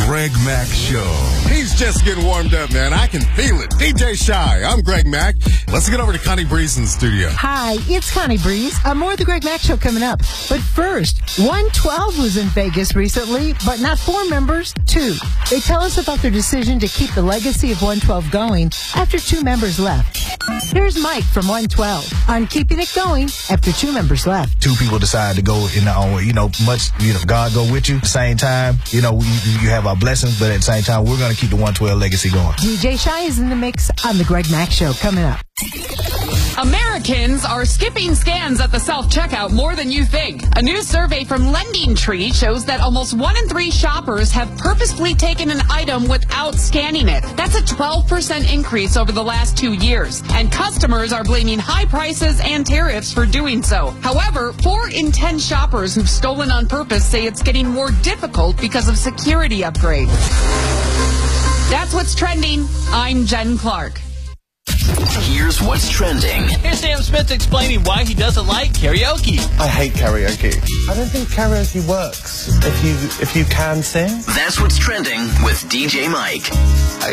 Greg Mack Show. He's just getting warmed up, man. I can feel it. DJ Shy. I'm Greg Mack. Let's get over to Connie Breeze in the studio. Hi, it's Connie Breeze. More of the Greg Mack Show coming up. But first, 112 was in Vegas recently, but not 4 members, 2. They tell us about their decision to keep the legacy of 112 going after 2 members left. Here's Mike from 112 on keeping it going after 2 members left. 2 people decide to go in their own way. God go with you. At the same time, you have our blessings, but at the same time, we're going to keep the 112 legacy going. DJ Shy is in the mix on the Greg Mack Show coming up. Americans are skipping scans at the self-checkout more than you think. A new survey from LendingTree shows that almost 1 in 3 shoppers have purposefully taken an item without scanning it. That's a 12% increase over the last 2 years. And customers are blaming high prices and tariffs for doing so. However, 4 in 10 shoppers who've stolen on purpose say it's getting more difficult because of security upgrades. That's what's trending. I'm Jen Clark. Here's what's trending. Here's Sam Smith explaining why he doesn't like karaoke. I hate karaoke. I don't think karaoke works if you can sing. That's what's trending with DJ Mike.